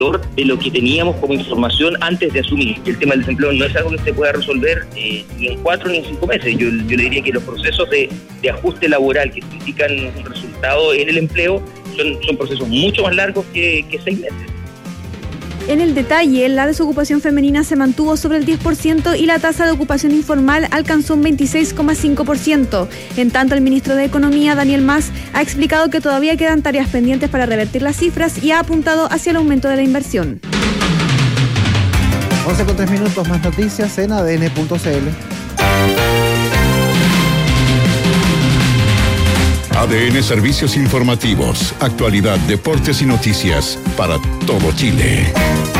de lo que teníamos como información antes de asumir. El tema del desempleo no es algo que se pueda resolver ni en 4 ni en 5 meses. Yo le diría que los procesos de ajuste laboral que significan un resultado en el empleo son procesos mucho más largos que 6 meses. En el detalle, la desocupación femenina se mantuvo sobre el 10% y la tasa de ocupación informal alcanzó un 26,5%. En tanto, el ministro de Economía, Daniel Mas, ha explicado que todavía quedan tareas pendientes para revertir las cifras y ha apuntado hacia el aumento de la inversión. 11:03, más noticias en adn.cl. ADN Servicios Informativos, actualidad, deportes y noticias para todo Chile.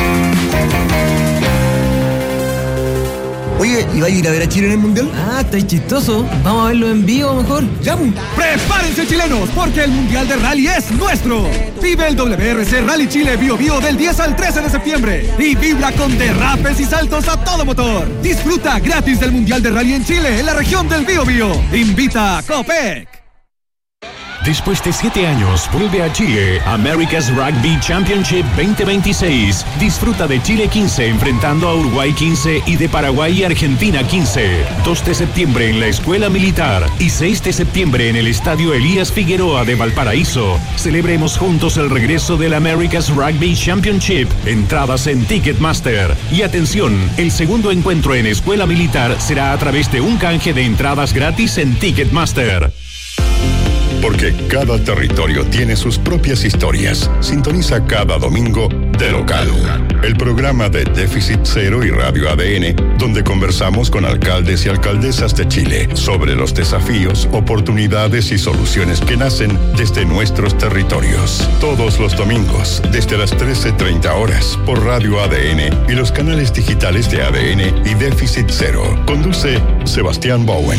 Oye, ¿y va a ir a ver a Chile en el Mundial? Está chistoso. Vamos a verlo en vivo mejor. ¡Ya! ¡Prepárense, chilenos! Porque el Mundial de Rally es nuestro. Vive el WRC Rally Chile Bio Bio del 10 al 13 de septiembre. Y vibra con derrapes y saltos a todo motor. Disfruta gratis del Mundial de Rally en Chile, en la región del Bio Bio. Invita a Copec. Después de 7 años, vuelve a Chile America's Rugby Championship 2026. Disfruta de Chile 15 enfrentando a Uruguay 15 y de Paraguay y Argentina 15. 2 de septiembre en la Escuela Militar y 6 de septiembre en el Estadio Elías Figueroa de Valparaíso. Celebremos juntos el regreso del America's Rugby Championship. Entradas en Ticketmaster. Y atención, el segundo encuentro en Escuela Militar será a través de un canje de entradas gratis en Ticketmaster. Porque cada territorio tiene sus propias historias. Sintoniza cada domingo De Local, el programa de Déficit Cero y Radio ADN, donde conversamos con alcaldes y alcaldesas de Chile sobre los desafíos, oportunidades y soluciones que nacen desde nuestros territorios. Todos los domingos, desde las 13:30 horas, por Radio ADN y los canales digitales de ADN y Déficit Cero. Conduce Sebastián Bowen.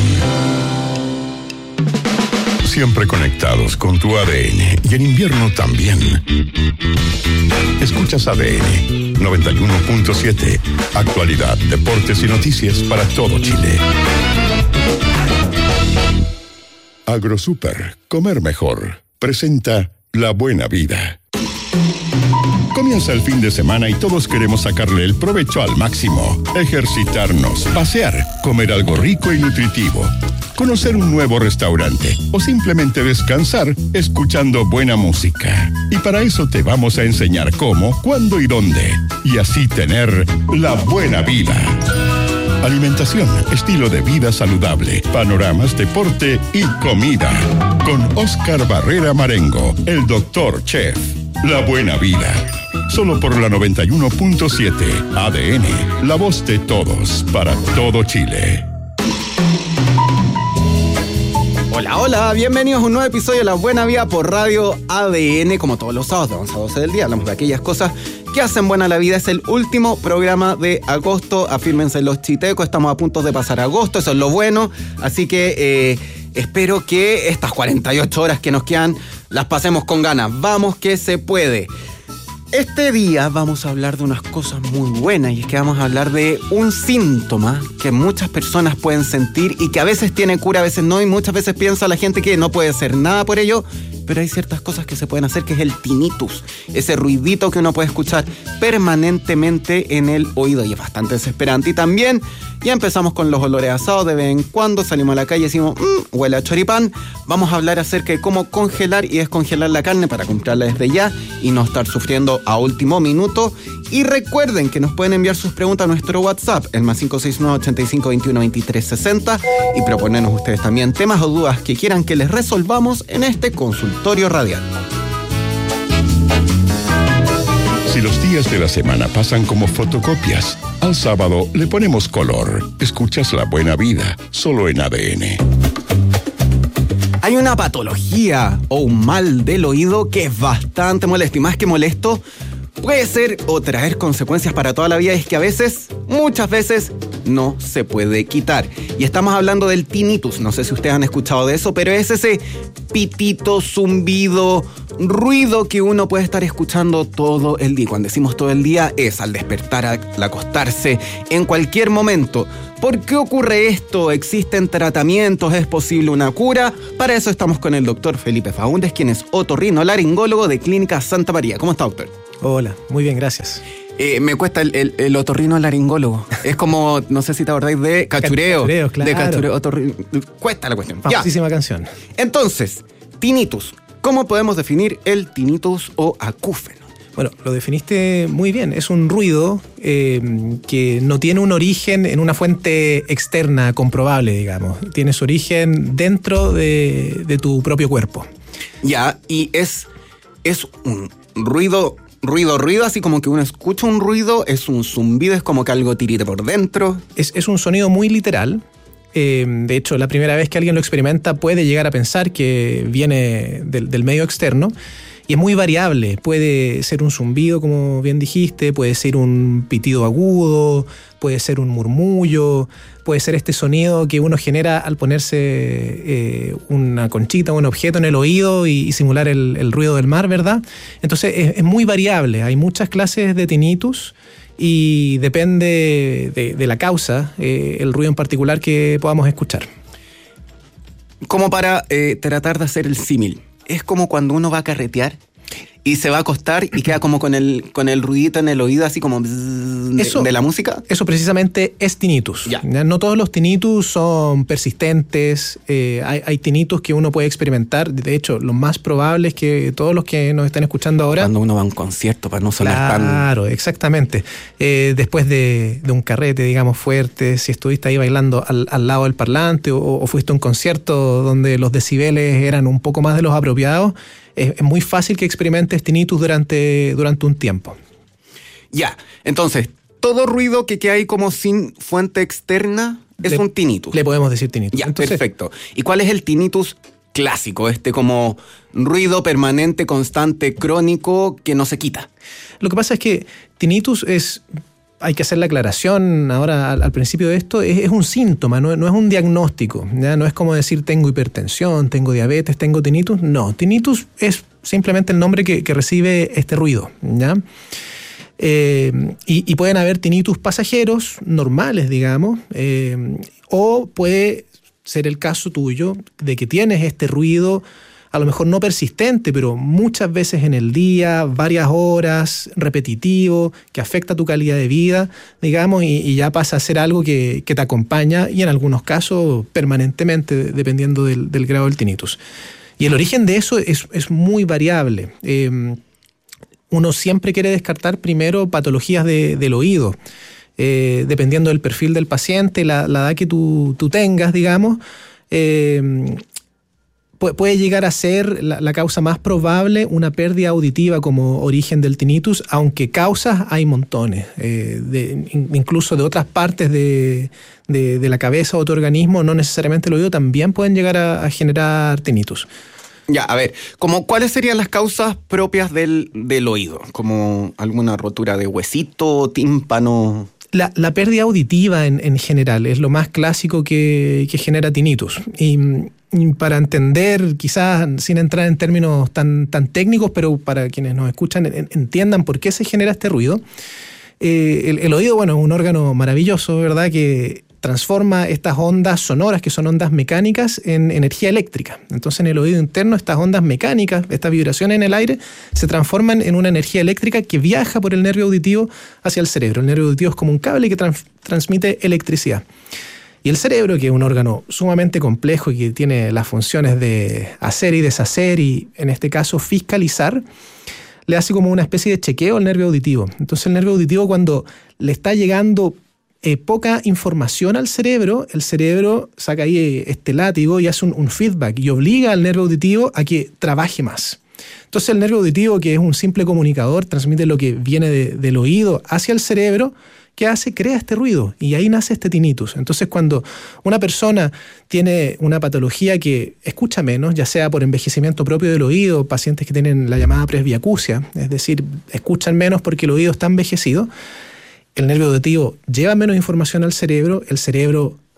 Siempre conectados con tu ADN y en invierno también. Escuchas ADN 91.7. Actualidad, deportes y noticias para todo Chile. AgroSuper, comer mejor. Presenta La Buena Vida. Comienza el fin de semana y todos queremos sacarle el provecho al máximo. Ejercitarnos, pasear, comer algo rico y nutritivo, conocer un nuevo restaurante o simplemente descansar escuchando buena música. Y para eso te vamos a enseñar cómo, cuándo y dónde. Y así tener la buena vida. Alimentación, estilo de vida saludable, panoramas, deporte y comida. Con Oscar Barrera Marengo, el Dr. Chef. La Buena Vida. Solo por la 91.7 ADN, la voz de todos, para todo Chile. Hola, hola, bienvenidos a un nuevo episodio de La Buena Vida por Radio ADN. Como todos los sábados de 11 a 12 del día, hablamos de aquellas cosas que hacen buena la vida. Es el último programa de agosto, afírmense los chitecos, estamos a punto de pasar agosto, eso es lo bueno. Así que espero que estas 48 horas que nos quedan las pasemos con ganas. Vamos que se puede. Este día vamos a hablar de unas cosas muy buenas y es que vamos a hablar de un síntoma que muchas personas pueden sentir y que a veces tiene cura, a veces no, y muchas veces piensa la gente que no puede hacer nada por ello, pero hay ciertas cosas que se pueden hacer, que es el tinnitus, ese ruidito que uno puede escuchar permanentemente en el oído y es bastante desesperante. Y también ya empezamos con los olores asados, de vez en cuando salimos a la calle y decimos, huele a choripán. Vamos a hablar acerca de cómo congelar y descongelar la carne para comprarla desde ya y no estar sufriendo a último minuto. Y recuerden que nos pueden enviar sus preguntas a nuestro WhatsApp, el más 569-8521-2360, y proponernos ustedes también temas o dudas que quieran que les resolvamos en este consultorio radial. Si los días de la semana pasan como fotocopias, al sábado le ponemos color. Escuchas La Buena Vida, solo en ADN. Hay una patología o un mal del oído que es bastante molesto, y más que molesto, puede ser o traer consecuencias para toda la vida. Es que a veces, muchas veces, no se puede quitar. Y estamos hablando del tinnitus. No sé si ustedes han escuchado de eso, pero es ese pitito, zumbido, ruido que uno puede estar escuchando todo el día. Cuando decimos todo el día es al despertar, al acostarse, en cualquier momento. ¿Por qué ocurre esto? ¿Existen tratamientos? ¿Es posible una cura? Para eso estamos con el doctor Felipe Faúndez, quien es otorrinolaringólogo de Clínica Santa María. ¿Cómo está, doctor? Hola, muy bien, gracias. Me cuesta el otorrinolaringólogo. Es como, no sé si te acordáis de Cachureo. Cachureo, claro. De Cachureo, cuesta la cuestión. Famosísima canción. Entonces, tinnitus. ¿Cómo podemos definir el tinnitus o acúfeno? Bueno, lo definiste muy bien. Es un ruido que no tiene un origen en una fuente externa comprobable, digamos. Tiene su origen dentro de tu propio cuerpo. Ya, y es un ruido, así como que uno escucha un ruido, es un zumbido, es como que algo tirite por dentro. Es un sonido muy literal. De hecho, la primera vez que alguien lo experimenta puede llegar a pensar que viene del medio externo. Y es muy variable, puede ser un zumbido, como bien dijiste, puede ser un pitido agudo, puede ser un murmullo, puede ser este sonido que uno genera al ponerse una conchita o un objeto en el oído y simular el ruido del mar, ¿verdad? Entonces es muy variable, hay muchas clases de tinnitus y depende de la causa, el ruido en particular que podamos escuchar. Como para tratar de hacer el símil. Es como cuando uno va a carretear y se va a acostar y queda como con el ruidito en el oído, así como de la música. Eso precisamente es tinnitus. Ya. No todos los tinnitus son persistentes. Hay tinnitus que uno puede experimentar. De hecho, lo más probable es que todos los que nos están escuchando ahora... Cuando uno va a un concierto para no sonar tan... Claro, exactamente. Después de un carrete, digamos, fuerte, si estuviste ahí bailando al lado del parlante o fuiste a un concierto donde los decibeles eran un poco más de los apropiados, es muy fácil que experimentes tinnitus durante un tiempo. Ya, entonces, todo ruido que hay como sin fuente externa es un tinnitus. Le podemos decir tinnitus. Ya, entonces, perfecto. ¿Y cuál es el tinnitus clásico? Como ruido permanente, constante, crónico, que no se quita. Lo que pasa es que tinnitus hay que hacer la aclaración ahora al principio de esto, es un síntoma, no es un diagnóstico, ¿ya? No es como decir tengo hipertensión, tengo diabetes, tengo tinnitus. No, tinnitus es simplemente el nombre que recibe este ruido, ¿ya? Y pueden haber tinnitus pasajeros, normales, digamos, o puede ser el caso tuyo de que tienes este ruido a lo mejor no persistente, pero muchas veces en el día, varias horas, repetitivo, que afecta tu calidad de vida, digamos, y ya pasa a ser algo que te acompaña y en algunos casos permanentemente, dependiendo del grado del tinnitus. Y el origen de eso es muy variable. Uno siempre quiere descartar primero patologías del oído, dependiendo del perfil del paciente, la edad que tú tengas, digamos, puede llegar a ser la causa más probable una pérdida auditiva como origen del tinnitus, aunque causas hay montones, incluso de otras partes de la cabeza o tu organismo, no necesariamente el oído, también pueden llegar a generar tinnitus. Ya, a ver, ¿cuáles serían las causas propias del oído? ¿Como alguna rotura de huesito, tímpano? La pérdida auditiva en general es lo más clásico que genera tinnitus. Y para entender, quizás sin entrar en términos tan técnicos, pero para quienes nos escuchan entiendan por qué se genera este ruido, el oído, bueno, es un órgano maravilloso, ¿verdad?, que transforma estas ondas sonoras, que son ondas mecánicas, en energía eléctrica. Entonces, en el oído interno, estas ondas mecánicas, estas vibraciones en el aire, se transforman en una energía eléctrica que viaja por el nervio auditivo hacia el cerebro. El nervio auditivo es como un cable que transmite electricidad. Y el cerebro, que es un órgano sumamente complejo y que tiene las funciones de hacer y deshacer y, en este caso, fiscalizar, le hace como una especie de chequeo al nervio auditivo. Entonces, el nervio auditivo, cuando le está llegando poca información al cerebro, el cerebro saca ahí este látigo y hace un feedback y obliga al nervio auditivo a que trabaje más. Entonces el nervio auditivo, que es un simple comunicador, transmite lo que viene del oído hacia el cerebro. ¿Qué hace? Crea este ruido y ahí nace este tinnitus. Entonces cuando una persona tiene una patología que escucha menos, ya sea por envejecimiento propio del oído, pacientes que tienen la llamada presbiacusia, es decir, escuchan menos porque el oído está envejecido, el nervio auditivo lleva menos información al cerebro, el cerebro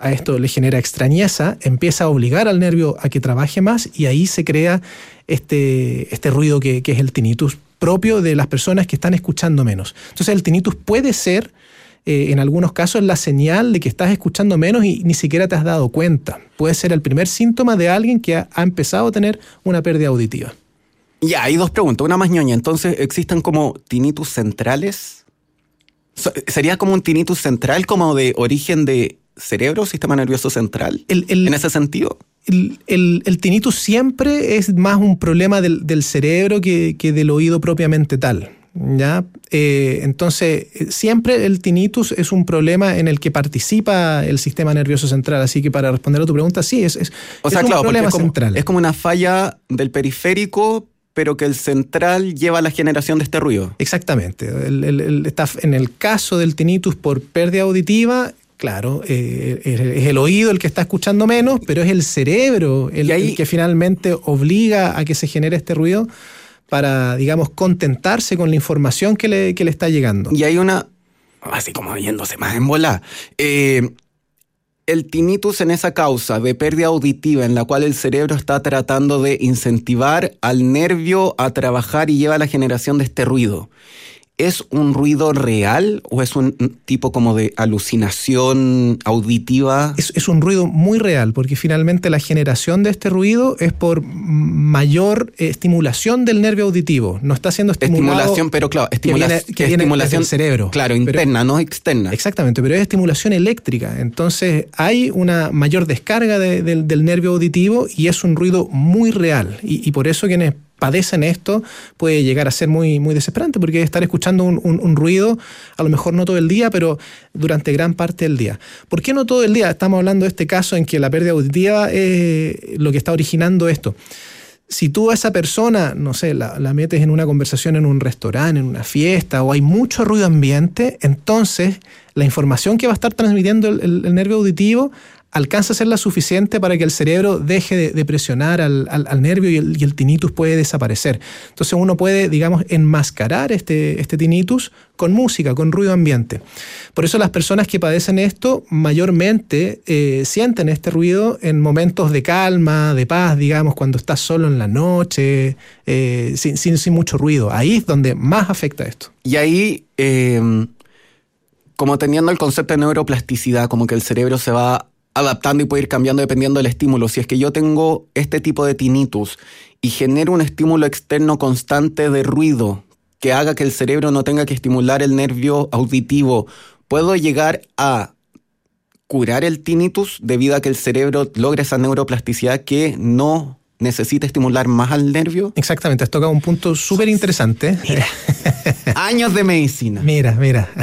a esto le genera extrañeza, empieza a obligar al nervio a que trabaje más y ahí se crea este ruido que es el tinnitus propio de las personas que están escuchando menos. Entonces el tinnitus puede ser, en algunos casos, la señal de que estás escuchando menos y ni siquiera te has dado cuenta. Puede ser el primer síntoma de alguien que ha empezado a tener una pérdida auditiva. Ya, hay dos preguntas, una más ñoña. Entonces, ¿existen como tinnitus centrales? ¿Sería como un tinnitus central, como de origen de cerebro, sistema nervioso central, en ese sentido? El tinnitus siempre es más un problema del cerebro que del oído propiamente tal, ¿ya? Entonces, siempre el tinnitus es un problema en el que participa el sistema nervioso central. Así que para responder a tu pregunta, sí, es un problema central. Es como una falla del periférico, pero que el central lleva a la generación de este ruido. Exactamente. Está en el caso del tinnitus por pérdida auditiva, claro, es el oído el que está escuchando menos, pero es el cerebro el que finalmente obliga a que se genere este ruido para, digamos, contentarse con la información que le está llegando. Y hay una, así como yéndose más en bola, el tinnitus en esa causa de pérdida auditiva en la cual el cerebro está tratando de incentivar al nervio a trabajar y lleva a la generación de este ruido. ¿Es un ruido real o es un tipo como de alucinación auditiva? Es un ruido muy real, porque finalmente la generación de este ruido es por mayor estimulación del nervio auditivo. No está siendo estimulado... Estimulación, pero claro, estimulación del cerebro. Claro, interna, no externa. Exactamente, pero es estimulación eléctrica. Entonces hay una mayor descarga del nervio auditivo y es un ruido muy real. Y por eso quienes padecen esto puede llegar a ser muy, muy desesperante, porque estar escuchando un ruido, a lo mejor no todo el día, pero durante gran parte del día. ¿Por qué no todo el día? Estamos hablando de este caso en que la pérdida auditiva es lo que está originando esto. Si tú a esa persona, no sé, la metes en una conversación en un restaurante, en una fiesta, o hay mucho ruido ambiente, entonces la información que va a estar transmitiendo el nervio auditivo alcanza a ser la suficiente para que el cerebro deje de presionar al nervio y el tinnitus puede desaparecer. Entonces uno puede, digamos, enmascarar este tinnitus con música, con ruido ambiente. Por eso las personas que padecen esto mayormente sienten este ruido en momentos de calma, de paz, digamos, cuando estás solo en la noche, sin mucho ruido. Ahí es donde más afecta esto. Y ahí, como teniendo el concepto de neuroplasticidad, como que el cerebro se va adaptando y puede ir cambiando dependiendo del estímulo. Si es que yo tengo este tipo de tinnitus y genero un estímulo externo constante de ruido que haga que el cerebro no tenga que estimular el nervio auditivo, ¿puedo llegar a curar el tinnitus debido a que el cerebro logre esa neuroplasticidad que no necesita estimular más al nervio? Exactamente, has tocado un punto súper interesante. Años de medicina. Mira.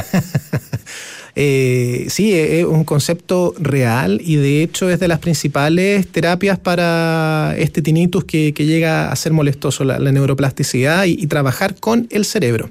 Sí, es un concepto real y de hecho es de las principales terapias para este tinnitus que llega a ser molestoso, la neuroplasticidad y trabajar con el cerebro.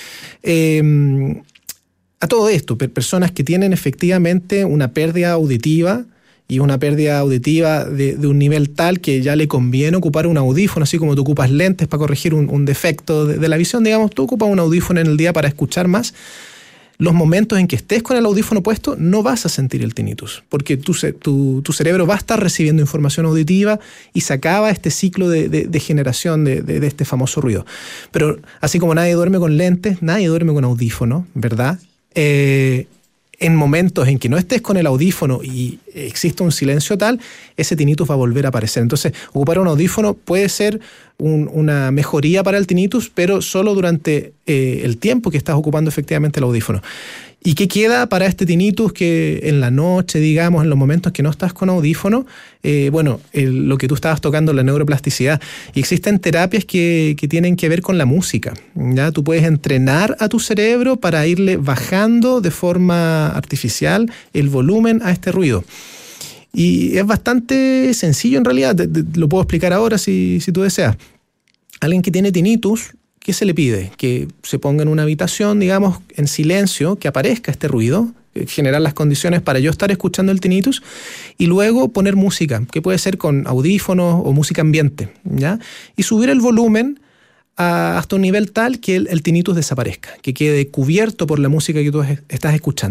A todo esto, personas que tienen efectivamente una pérdida auditiva y una pérdida auditiva de un nivel tal que ya le conviene ocupar un audífono, así como tú ocupas lentes para corregir un defecto de la visión, digamos, tú ocupas un audífono en el día para escuchar más. Los momentos en que estés con el audífono puesto no vas a sentir el tinnitus, porque tu cerebro va a estar recibiendo información auditiva y se acaba este ciclo de generación de este famoso ruido. Pero así como nadie duerme con lentes, nadie duerme con audífono, ¿verdad? En momentos en que no estés con el audífono y existe un silencio tal, ese tinnitus va a volver a aparecer. Entonces, ocupar un audífono puede ser una mejoría para el tinnitus, pero solo durante el tiempo que estás ocupando efectivamente el audífono. ¿Y qué queda para este tinnitus que en la noche, digamos, en los momentos que no estás con audífono? Lo que tú estabas tocando, la neuroplasticidad. Y existen terapias que tienen que ver con la música, ¿ya? Tú puedes entrenar a tu cerebro para irle bajando de forma artificial el volumen a este ruido. Y es bastante sencillo en realidad, lo puedo explicar ahora si tú deseas. Alguien que tiene tinnitus, ¿qué se le pide? Que se ponga en una habitación, digamos, en silencio, que aparezca este ruido, generar las condiciones para yo estar escuchando el tinnitus y luego poner música, que puede ser con audífonos o música ambiente, ¿ya? Y subir el volumen hasta un nivel tal que el tinnitus desaparezca, que quede cubierto por la música que tú estás escuchando.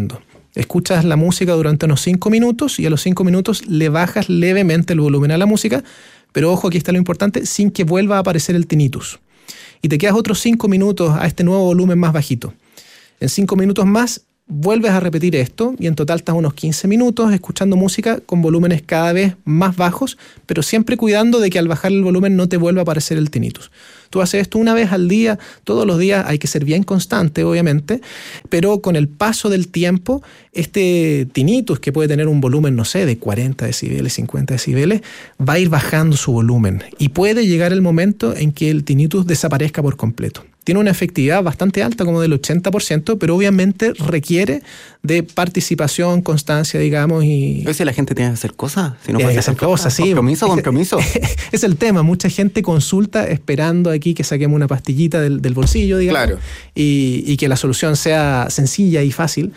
Escuchas la música durante unos 5 minutos y a los 5 minutos le bajas levemente el volumen a la música, pero ojo, aquí está lo importante, sin que vuelva a aparecer el tinnitus. Y te quedas otros 5 minutos a este nuevo volumen más bajito. En 5 minutos más vuelves a repetir esto y en total estás unos 15 minutos escuchando música con volúmenes cada vez más bajos, pero siempre cuidando de que al bajar el volumen no te vuelva a aparecer el tinnitus. Tú haces esto una vez al día, todos los días, hay que ser bien constante, obviamente, pero con el paso del tiempo, este tinnitus, que puede tener un volumen, no sé, de 40 decibeles, 50 decibeles, va a ir bajando su volumen y puede llegar el momento en que el tinnitus desaparezca por completo. Tiene una efectividad bastante alta, como del 80%, pero obviamente requiere de participación, constancia, digamos. Y ¿pero si la gente tiene que hacer cosas? Si no tiene que hacer cosas, sí. Compromiso. Es el tema. Mucha gente consulta esperando aquí que saquemos una pastillita del bolsillo, digamos, claro, y que la solución sea sencilla y fácil.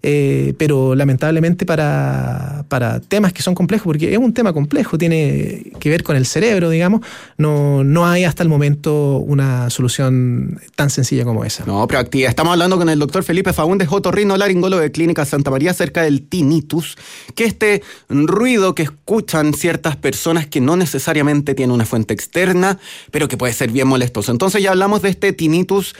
Pero lamentablemente para temas que son complejos, porque es un tema complejo, tiene que ver con el cerebro, digamos, no hay hasta el momento una solución tan sencilla como esa. No, pero activa. Estamos hablando con el doctor Felipe Faúndez, otorrinolaringólogo de Clínica Santa María, acerca del tinnitus, que este ruido que escuchan ciertas personas que no necesariamente tiene una fuente externa, pero que puede ser bien molestoso. Entonces ya hablamos de este tinnitus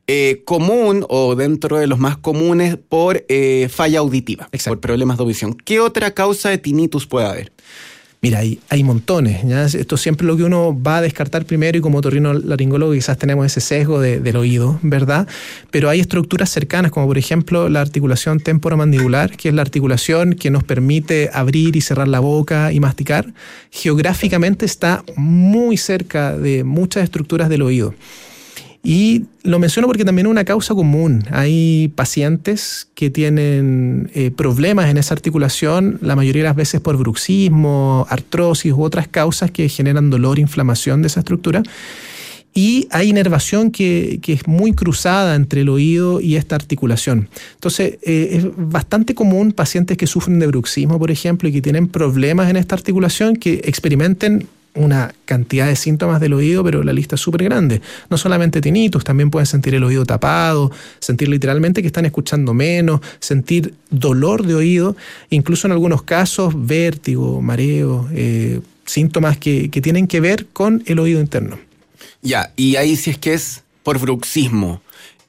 común, o dentro de los más comunes, por falla auditiva. Exacto. Por problemas de audición. ¿Qué otra causa de tinnitus puede haber? Mira, hay montones, ¿ya? Esto es siempre lo que uno va a descartar primero, y como otorrinolaringólogo quizás tenemos ese sesgo del oído, ¿verdad? Pero hay estructuras cercanas, como por ejemplo la articulación temporomandibular, que es la articulación que nos permite abrir y cerrar la boca y masticar. Geográficamente está muy cerca de muchas estructuras del oído. Y lo menciono porque también es una causa común. Hay pacientes que tienen problemas en esa articulación, la mayoría de las veces por bruxismo, artrosis u otras causas que generan dolor e inflamación de esa estructura. Y hay inervación que es muy cruzada entre el oído y esta articulación. Entonces, es bastante común pacientes que sufren de bruxismo, por ejemplo, y que tienen problemas en esta articulación, que experimenten una cantidad de síntomas del oído, pero la lista es súper grande. No solamente tinnitus, también pueden sentir el oído tapado, sentir literalmente que están escuchando menos, sentir dolor de oído, incluso en algunos casos vértigo, mareo, síntomas que tienen que ver con el oído interno. Ya, y ahí si es que es por bruxismo,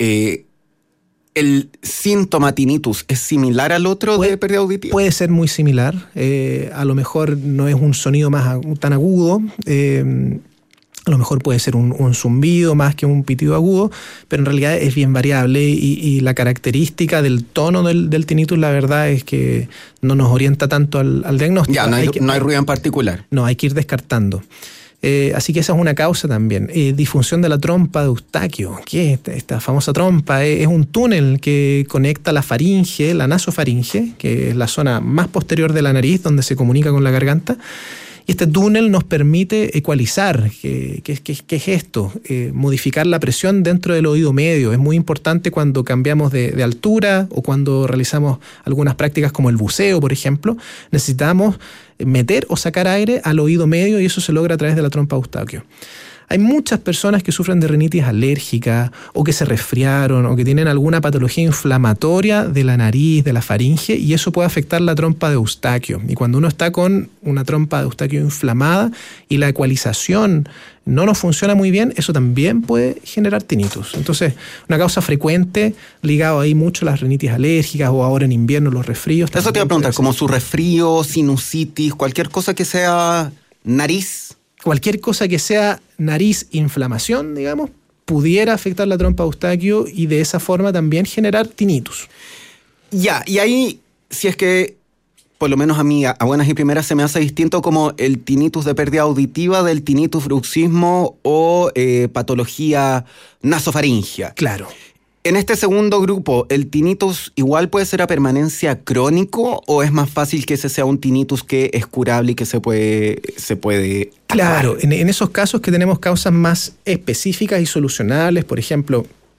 ¿el síntoma tinnitus es similar al otro de pérdida auditiva? Puede ser muy similar. A lo mejor no es un sonido tan agudo. A lo mejor puede ser un zumbido más que un pitido agudo, pero en realidad es bien variable y la característica del tono del tinnitus, la verdad es que no nos orienta tanto al diagnóstico. Ya, no hay ruido en particular. No, hay que ir descartando. Así que esa es una causa también. Disfunción de la trompa de Eustaquio. ¿Qué es esta famosa trompa? Es un túnel que conecta la faringe, la nasofaringe, que es la zona más posterior de la nariz donde se comunica con la garganta. Y este túnel nos permite ecualizar. ¿Qué es esto? Modificar la presión dentro del oído medio. Es muy importante cuando cambiamos de altura o cuando realizamos algunas prácticas como el buceo, por ejemplo. Necesitamos meter o sacar aire al oído medio, y eso se logra a través de la trompa de Eustaquio. Hay muchas personas que sufren de rinitis alérgica, o que se resfriaron, o que tienen alguna patología inflamatoria de la nariz, de la faringe, y eso puede afectar la trompa de Eustaquio. Y cuando uno está con una trompa de Eustaquio inflamada y la ecualización no nos funciona muy bien, eso también puede generar tinnitus. Entonces, una causa frecuente, ligado ahí mucho a las rinitis alérgicas, o ahora en invierno los resfríos. Eso te iba a preguntar, como su resfrío, sinusitis, cualquier cosa que sea nariz. Cualquier cosa que sea nariz, inflamación, digamos, pudiera afectar la trompa de Eustaquio y de esa forma también generar tinnitus. Ya, y ahí, si es que, por lo menos a mí, a buenas y primeras, se me hace distinto como el tinnitus de pérdida auditiva del tinnitus bruxismo o patología nasofaringea. Claro. En este segundo grupo, ¿el tinnitus igual puede ser a permanencia crónico, o es más fácil que ese sea un tinnitus que es curable y que se puede Claro, en esos casos que tenemos causas más específicas y solucionables, por ejemplo,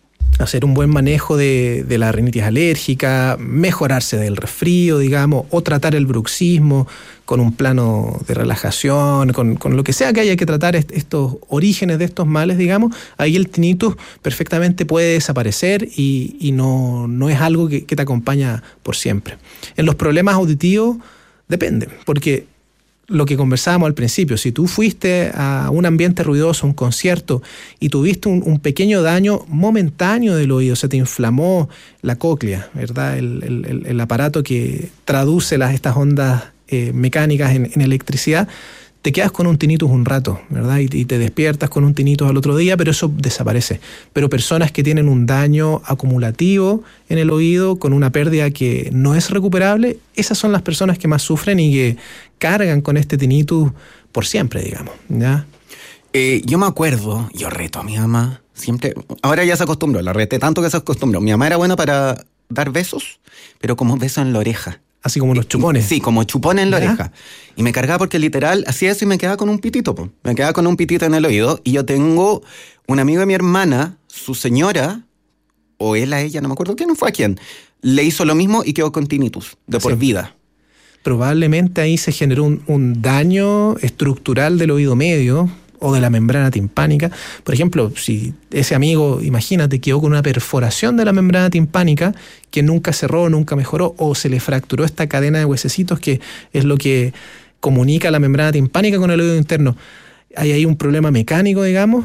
hacer un buen manejo de la rinitis alérgica, mejorarse del resfrío, digamos, o tratar el bruxismo con un plano de relajación, con lo que sea que haya que tratar estos orígenes de estos males, digamos, ahí el tinnitus perfectamente puede desaparecer y no es algo que te acompaña por siempre. En los problemas auditivos depende, porque lo que conversábamos al principio, si tú fuiste a un ambiente ruidoso, un concierto, y tuviste un pequeño daño momentáneo del oído, se te inflamó la cóclea, ¿verdad? El aparato que traduce estas ondas mecánicas en electricidad, te quedas con un tinnitus un rato, ¿verdad? Y te despiertas con un tinnitus al otro día, pero eso desaparece. Pero personas que tienen un daño acumulativo en el oído, con una pérdida que no es recuperable, esas son las personas que más sufren y que cargan con este tinnitus por siempre, digamos, ¿ya? Yo me acuerdo, yo reto a mi mamá, siempre, ahora ya se acostumbró, la reté tanto que se acostumbró. Mi mamá era buena para dar besos, pero como besos en la oreja. Así como los chupones. Sí, como chupones en la oreja. Y me cargaba porque literal hacía eso y me quedaba con un pitito, po. Me quedaba con un pitito en el oído. Y yo tengo un amigo de mi hermana, su señora, o él a ella, no me acuerdo quién fue a quién, le hizo lo mismo y quedó con tinnitus de por vida. Probablemente ahí se generó un daño estructural del oído medio o de la membrana timpánica. Por ejemplo, si ese amigo, imagínate, quedó con una perforación de la membrana timpánica que nunca cerró, nunca mejoró, o se le fracturó esta cadena de huesecitos que es lo que comunica la membrana timpánica con el oído interno. Hay ahí un problema mecánico, digamos.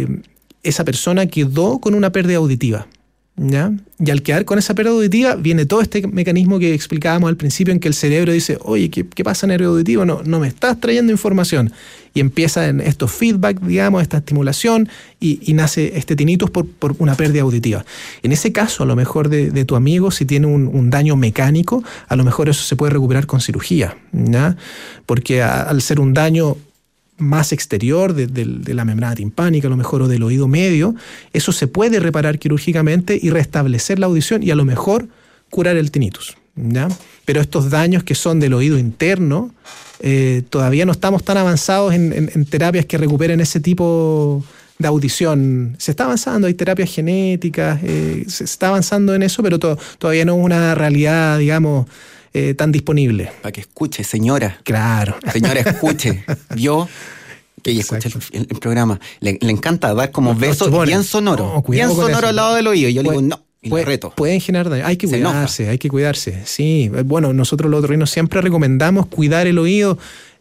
Esa persona quedó con una pérdida auditiva, ¿ya? Y al quedar con esa pérdida auditiva viene todo este mecanismo que explicábamos al principio, en que el cerebro dice, oye, ¿qué pasa, nervio auditivo? No me estás trayendo información. Y empieza en estos feedback, digamos, esta estimulación, y nace este tinnitus por una pérdida auditiva. En ese caso, a lo mejor de tu amigo, si tiene un daño mecánico, a lo mejor eso se puede recuperar con cirugía, ¿ya? Porque al ser un daño más exterior de la membrana timpánica, a lo mejor, o del oído medio, eso se puede reparar quirúrgicamente y restablecer la audición y a lo mejor curar el tinnitus, ¿ya? Pero estos daños que son del oído interno, todavía no estamos tan avanzados en terapias que recuperen ese tipo de audición. Se está avanzando, hay terapias genéticas, se está avanzando en eso, pero todavía no es una realidad, digamos, tan disponible. Para que escuche, señora. Claro. Señora, escuche. Yo, que ella escucha el programa, le encanta dar como besos bien sonoros. No, bien sonoro eso, al lado del oído. Yo le digo, no. Pueden generar daño. Hay que cuidarse. Sí, bueno, nosotros los otorrinos siempre recomendamos cuidar el oído,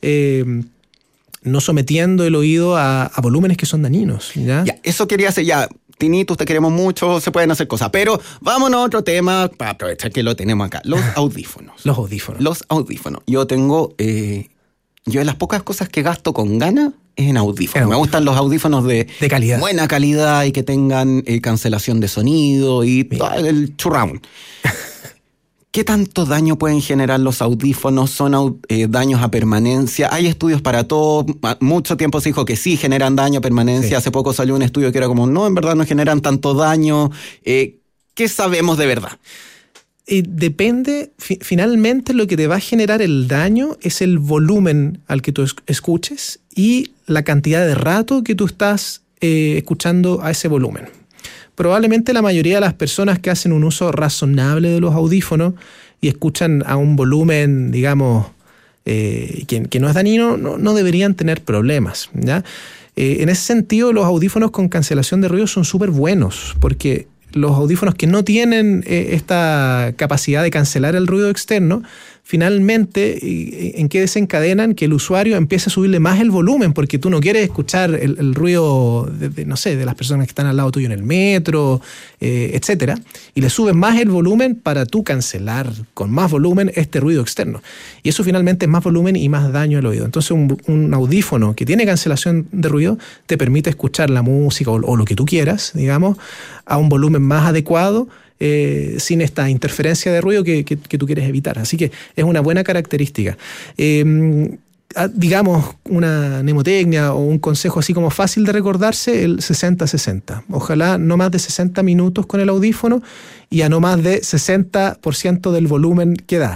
no sometiendo el oído a volúmenes que son dañinos, ¿ya? Ya, eso quería hacer ya. Tinnitus, te queremos mucho, se pueden hacer cosas. Pero vámonos a otro tema para aprovechar que lo tenemos acá. Los audífonos. Los audífonos. Yo tengo... yo de las pocas cosas que gasto con ganas es en audífonos. Me gustan los audífonos de calidad. Buena calidad y que tengan cancelación de sonido y todo el churrón. ¿Qué tanto daño pueden generar los audífonos? ¿Son daños a permanencia? Hay estudios para todo. Mucho tiempo se dijo que sí generan daño a permanencia. Sí. Hace poco salió un estudio que era como, no, en verdad no generan tanto daño. ¿Qué sabemos de verdad? Depende, finalmente lo que te va a generar el daño es el volumen al que tú escuches y la cantidad de rato que tú estás escuchando a ese volumen. Probablemente la mayoría de las personas que hacen un uso razonable de los audífonos y escuchan a un volumen, digamos, que no es dañino, no deberían tener problemas, ¿ya? En ese sentido, los audífonos con cancelación de ruido son súper buenos, porque los audífonos que no tienen esta capacidad de cancelar el ruido externo, finalmente, ¿en qué desencadenan? Que el usuario empiece a subirle más el volumen, porque tú no quieres escuchar el ruido de las personas que están al lado tuyo en el metro, etcétera, y le subes más el volumen para tú cancelar con más volumen este ruido externo. Y eso finalmente es más volumen y más daño al oído. Entonces, un audífono que tiene cancelación de ruido te permite escuchar la música o lo que tú quieras, digamos, a un volumen más adecuado, sin esta interferencia de ruido que tú quieres evitar. Así que es una buena característica. Digamos, una mnemotecnia o un consejo así como fácil de recordarse, el 60-60. Ojalá no más de 60 minutos con el audífono y a no más de 60% del volumen que da.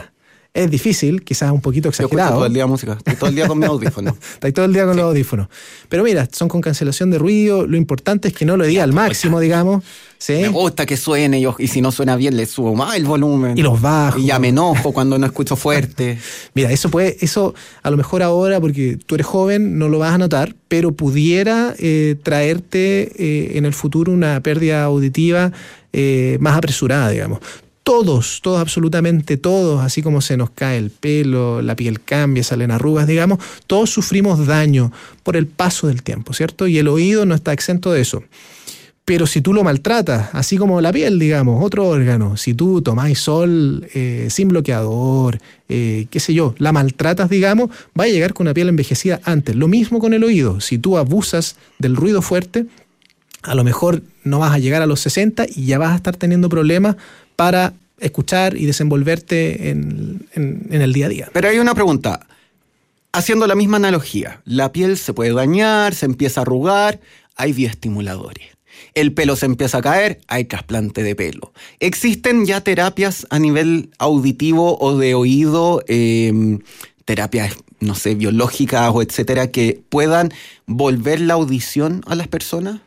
Es difícil, quizás un poquito exagerado. Yo escucho todo el día música, estoy todo el día con mi audífono. Estoy todo el día con los audífonos. Pero mira, son con cancelación de ruido, lo importante es que no lo diga al máximo, digamos. ¿Sí? Me gusta que suene y si no suena bien le subo más el volumen. Y los bajo. Y ya me enojo cuando no escucho fuerte. Mira, eso a lo mejor ahora, porque tú eres joven, no lo vas a notar, pero pudiera traerte en el futuro una pérdida auditiva más apresurada, digamos. Todos, absolutamente todos, así como se nos cae el pelo, la piel cambia, salen arrugas, digamos, todos sufrimos daño por el paso del tiempo, ¿cierto? Y el oído no está exento de eso. Pero si tú lo maltratas, así como la piel, digamos, otro órgano, si tú tomás sol sin bloqueador, qué sé yo, la maltratas, digamos, va a llegar con una piel envejecida antes. Lo mismo con el oído. Si tú abusas del ruido fuerte, a lo mejor no vas a llegar a los 60 y ya vas a estar teniendo problemas para escuchar y desenvolverte en el día a día. Pero hay una pregunta. Haciendo la misma analogía, la piel se puede dañar, se empieza a arrugar, hay bioestimuladores. El pelo se empieza a caer, hay trasplante de pelo. ¿Existen ya terapias a nivel auditivo o de oído, terapias, no sé, biológicas o etcétera, que puedan volver la audición a las personas?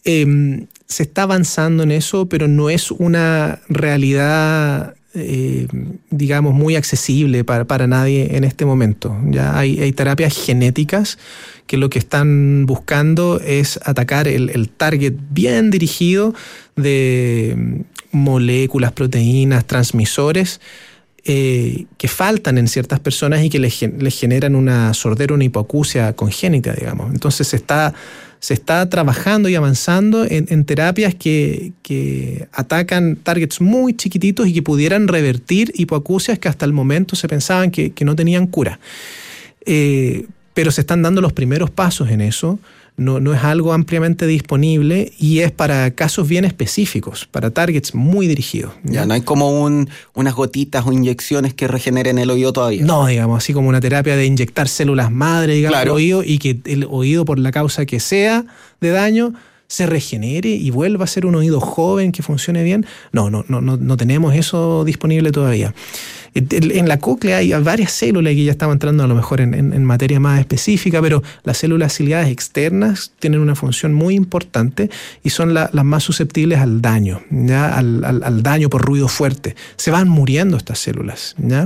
Se está avanzando en eso, pero no es una realidad, digamos, muy accesible para nadie en este momento. Ya hay terapias genéticas que lo que están buscando es atacar el target bien dirigido de moléculas, proteínas, transmisores que faltan en ciertas personas y que les generan una sordera, una hipoacusia congénita, digamos. Entonces se está trabajando y avanzando en terapias que atacan targets muy chiquititos y que pudieran revertir hipoacusias que hasta el momento se pensaban que no tenían cura. Pero se están dando los primeros pasos en eso. No es algo ampliamente disponible y es para casos bien específicos, para targets muy dirigidos. Ya no hay como unas gotitas o inyecciones que regeneren el oído todavía. No, digamos, así como una terapia de inyectar células madre, digamos, claro, al oído y que el oído, por la causa que sea de daño, se regenere y vuelva a ser un oído joven que funcione bien. No tenemos eso disponible todavía. En la cóclea hay varias células que ya estamos entrando a lo mejor en materia más específica, pero las células ciliadas externas tienen una función muy importante y son las más susceptibles al daño, ¿ya? Al daño por ruido fuerte. Se van muriendo estas células, ¿ya?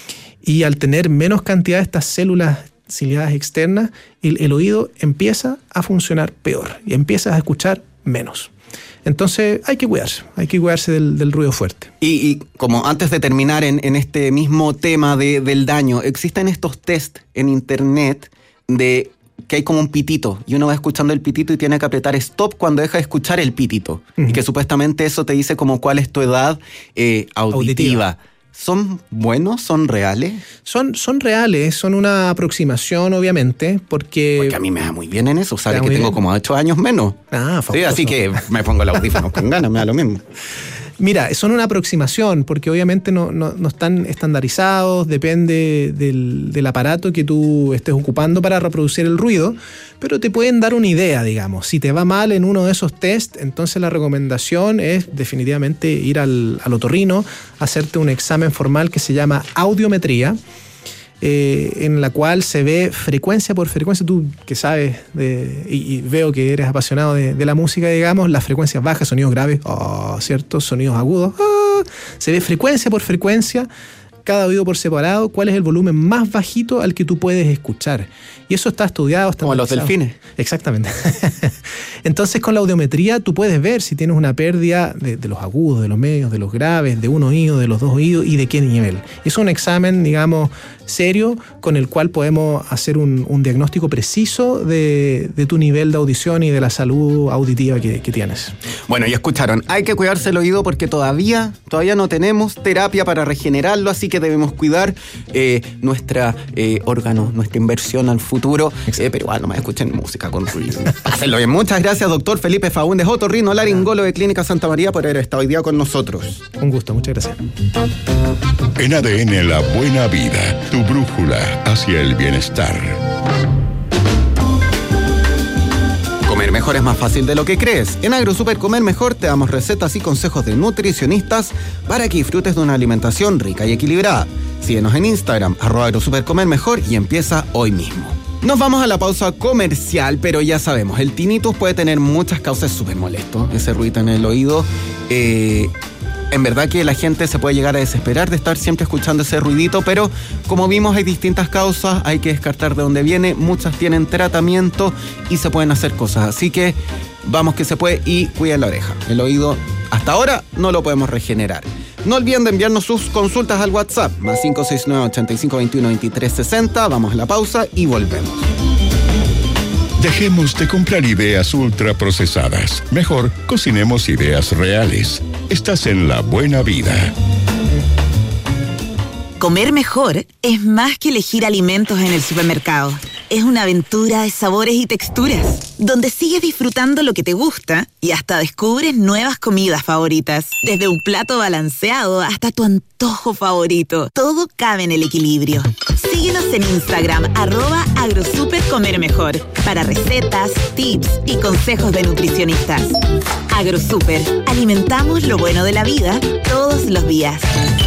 Y al tener menos cantidad de estas células ciliadas externas, el oído empieza a funcionar peor y empiezas a escuchar menos. Entonces hay que cuidarse del ruido fuerte. Y como antes de terminar en este mismo tema del daño, existen estos test en internet de que hay como un pitito y uno va escuchando el pitito y tiene que apretar stop cuando deja de escuchar el pitito. Uh-huh. Y que supuestamente eso te dice como cuál es tu edad auditiva. ¿Son buenos? ¿Son reales? Son reales, son una aproximación, obviamente, porque a mí me da muy bien en eso, sabes que tengo como 8 años menos. Sí, así que me pongo el audífono con ganas, me da lo mismo. Mira, son una aproximación, porque obviamente no están estandarizados, depende del aparato que tú estés ocupando para reproducir el ruido, pero te pueden dar una idea, digamos. Si te va mal en uno de esos test, entonces la recomendación es definitivamente ir al otorrino, hacerte un examen formal que se llama audiometría, en la cual se ve frecuencia por frecuencia. Tú que sabes y veo que eres apasionado de la música, digamos, las frecuencias bajas, sonidos graves, ¿cierto? Sonidos agudos, se ve frecuencia por frecuencia, cada oído por separado, cuál es el volumen más bajito al que tú puedes escuchar. Y eso está estudiado. Como los delfines. Exactamente. Entonces, con la audiometría tú puedes ver si tienes una pérdida de los agudos, de los medios, de los graves, de un oído, de los dos oídos y de qué nivel. Es un examen, digamos, serio, con el cual podemos hacer un diagnóstico preciso de tu nivel de audición y de la salud auditiva que tienes. Bueno, ya escucharon, hay que cuidarse el oído porque todavía no tenemos terapia para regenerarlo, así que debemos cuidar nuestra órgano, nuestra inversión al futuro. Pero igual no me escuchen música con ruido. Pásenlo bien. Muchas gracias, doctor Felipe Faúndez, otorrino laringólogo de Clínica Santa María, por haber estado hoy día con nosotros. Un gusto, muchas gracias. En ADN La Buena Vida, tu brújula hacia el bienestar. Comer mejor es más fácil de lo que crees. En AgroSuper Comer Mejor te damos recetas y consejos de nutricionistas para que disfrutes de una alimentación rica y equilibrada. Síguenos en Instagram, @agrosupercomermejor y empieza hoy mismo. Nos vamos a la pausa comercial, pero ya sabemos, el tinnitus puede tener muchas causas, súper molesto, ese ruido en el oído. En verdad que la gente se puede llegar a desesperar de estar siempre escuchando ese ruidito, pero como vimos hay distintas causas, hay que descartar de dónde viene, muchas tienen tratamiento y se pueden hacer cosas, así que vamos que se puede y cuiden la oreja. El oído hasta ahora no lo podemos regenerar. No olviden de enviarnos sus consultas al WhatsApp, más 569-8521-2360, vamos a la pausa y volvemos. Dejemos de comprar ideas ultraprocesadas. Mejor cocinemos ideas reales. Estás en La Buena Vida. Comer mejor es más que elegir alimentos en el supermercado. Es una aventura de sabores y texturas, donde sigues disfrutando lo que te gusta y hasta descubres nuevas comidas favoritas. Desde un plato balanceado hasta tu antojo favorito. Todo cabe en el equilibrio. Síguenos en Instagram, @agrosupercomermejor, para recetas, tips y consejos de nutricionistas. AgroSuper, alimentamos lo bueno de la vida todos los días.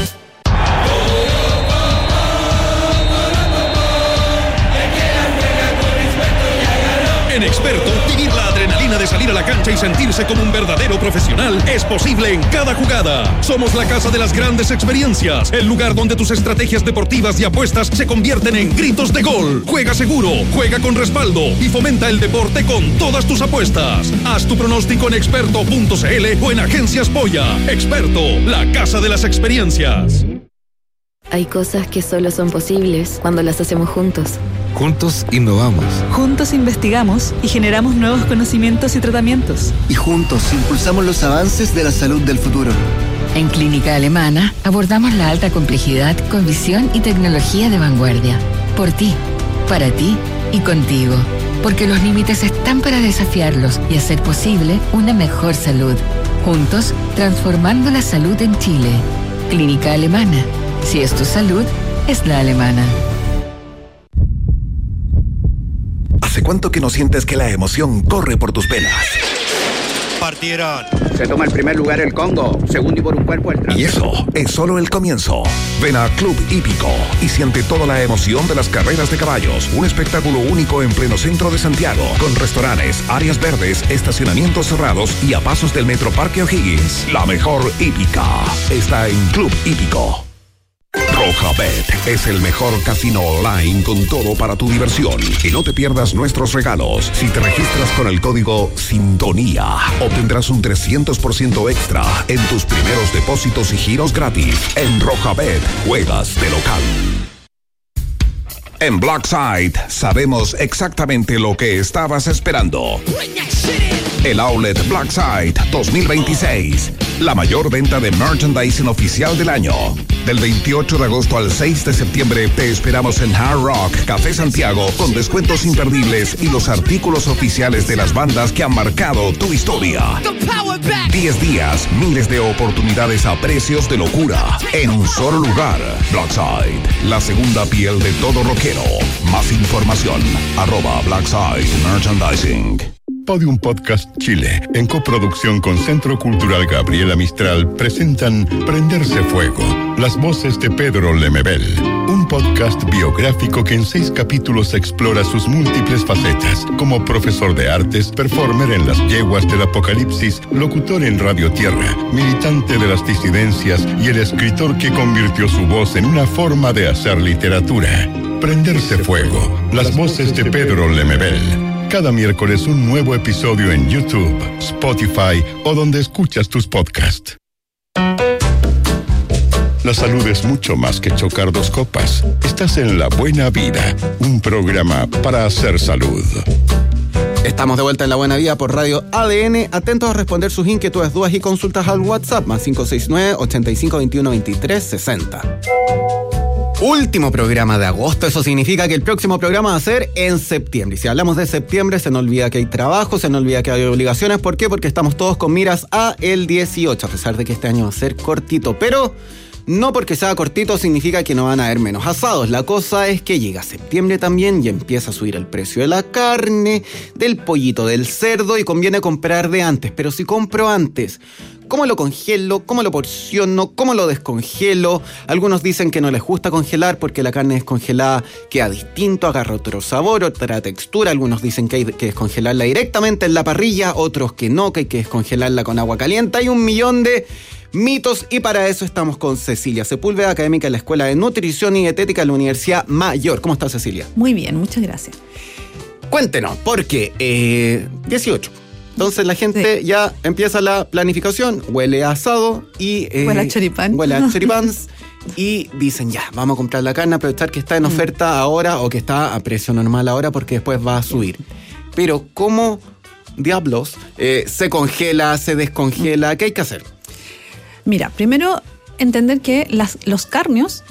En Experto, vivir la adrenalina de salir a la cancha y sentirse como un verdadero profesional es posible en cada jugada. Somos la casa de las grandes experiencias, el lugar donde tus estrategias deportivas y apuestas se convierten en gritos de gol. Juega seguro, juega con respaldo y fomenta el deporte con todas tus apuestas. Haz tu pronóstico en experto.cl o en Agencias Polla. Experto, la casa de las experiencias. Hay cosas que solo son posibles cuando las hacemos juntos. Juntos innovamos. Juntos investigamos y generamos nuevos conocimientos y tratamientos. Y juntos impulsamos los avances de la salud del futuro. En Clínica Alemana abordamos la alta complejidad con visión y tecnología de vanguardia. Por ti, para ti y contigo. Porque los límites están para desafiarlos y hacer posible una mejor salud. Juntos, transformando la salud en Chile. Clínica Alemana. Si es tu salud, es la alemana. ¿Hace cuánto que no sientes que la emoción corre por tus venas? Partieron. Se toma el primer lugar el Congo, segundo y por un cuerpo el Trans. Y eso es solo el comienzo. Ven a Club Hípico y siente toda la emoción de las carreras de caballos. Un espectáculo único en pleno centro de Santiago, con restaurantes, áreas verdes, estacionamientos cerrados y a pasos del Metro Parque O'Higgins. La mejor hípica está en Club Hípico. Rojabet es el mejor casino online con todo para tu diversión. Y no te pierdas nuestros regalos. Si te registras con el código SINTONÍA, obtendrás un 300% extra en tus primeros depósitos y giros gratis. En Rojabet, juegas de local. En Blackside sabemos exactamente lo que estabas esperando. El Outlet Blackside 2026. La mayor venta de merchandising oficial del año. Del 28 de agosto al 6 de septiembre te esperamos en Hard Rock Café Santiago con descuentos imperdibles y los artículos oficiales de las bandas que han marcado tu historia. 10 días, miles de oportunidades a precios de locura. En un solo lugar. Blackside, la segunda piel de todo rockero. Más información, @Blackside Merchandising. Podium Podcast Chile, en coproducción con Centro Cultural Gabriela Mistral, presentan Prenderse Fuego, las voces de Pedro Lemebel, un podcast biográfico que en 6 capítulos explora sus múltiples facetas, como profesor de artes, performer en las yeguas del apocalipsis, locutor en Radio Tierra, militante de las disidencias y el escritor que convirtió su voz en una forma de hacer literatura. Prenderse Fuego, las voces de Pedro Lemebel. Cada miércoles un nuevo episodio en YouTube, Spotify o donde escuchas tus podcasts. La salud es mucho más que chocar 2 copas. Estás en La Buena Vida, un programa para hacer salud. Estamos de vuelta en La Buena Vida por Radio ADN. Atentos a responder sus inquietudes, dudas y consultas al WhatsApp, más 569-8521-2360. Último programa de agosto, eso significa que el próximo programa va a ser en septiembre. Y si hablamos de septiembre, se nos olvida que hay trabajo, se nos olvida que hay obligaciones. ¿Por qué? Porque estamos todos con miras a el 18, a pesar de que este año va a ser cortito. Pero no porque sea cortito significa que no van a haber menos asados. La cosa es que llega septiembre también y empieza a subir el precio de la carne, del pollito, del cerdo, y conviene comprar de antes. Pero si compro antes, ¿Cómo lo congelo? ¿Cómo lo porciono? ¿Cómo lo descongelo? Algunos dicen que no les gusta congelar porque la carne descongelada queda distinto, agarra otro sabor, otra textura. Algunos dicen que hay que descongelarla directamente en la parrilla, otros que no, que hay que descongelarla con agua caliente. Hay un millón de mitos y para eso estamos con Cecilia Sepúlveda, académica de la Escuela de Nutrición y Dietética de la Universidad Mayor. ¿Cómo estás, Cecilia? Muy bien, muchas gracias. Cuéntenos, porque 18. Entonces la gente ya empieza la planificación, huele a asado y... huele a choripán. Huele a choripáns y dicen ya, vamos a comprar la carne, aprovechar que está en oferta ahora o que está a precio normal ahora porque después va a subir. Pero ¿cómo diablos se congela, se descongela? ¿Qué hay que hacer? Mira, primero entender que los cárneos